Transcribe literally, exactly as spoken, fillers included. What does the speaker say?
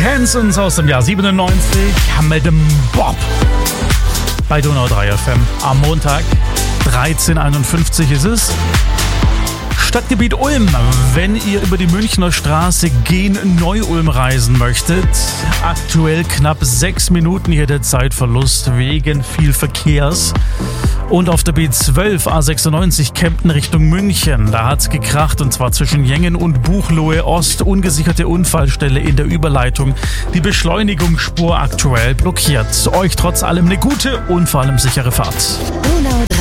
Hansons aus dem Jahr siebenundneunzig mit dem Bob bei Donau drei F M. Am Montag dreizehn Uhr einundfünfzig ist es. Stadtgebiet Ulm, wenn ihr über die Münchner Straße gen Neu-Ulm reisen möchtet. Aktuell knapp sechs Minuten hier der Zeitverlust wegen viel Verkehrs. Und auf der B zwölf A sechsundneunzig Kempten Richtung München, da hat's gekracht und zwar zwischen Jengen und Buchloe Ost, ungesicherte Unfallstelle in der Überleitung. Die Beschleunigungsspur aktuell blockiert. Euch trotz allem eine gute und vor allem sichere Fahrt. Donau